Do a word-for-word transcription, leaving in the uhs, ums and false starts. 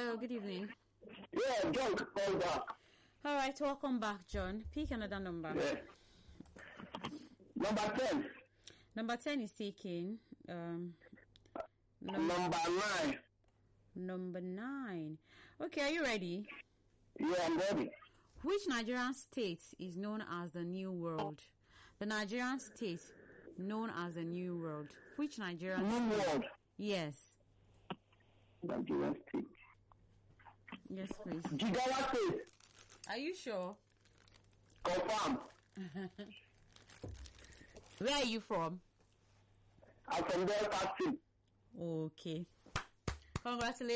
Hello, good evening. Yeah, John, call back. All right, welcome back, John. Pick another number. Yeah. Number ten. Number ten is taken. Um, num- Number nine. number nine. Okay, are you ready? Yeah, I'm ready. Which Nigerian state is known as the New World? The Nigerian state known as the New World. Which Nigerian New state? World. Yes. Nigerian state. Yes, please. Jigawa state. Are you sure? Confirm. Where are you from? I'm from Delta State. Okay. Congratulations.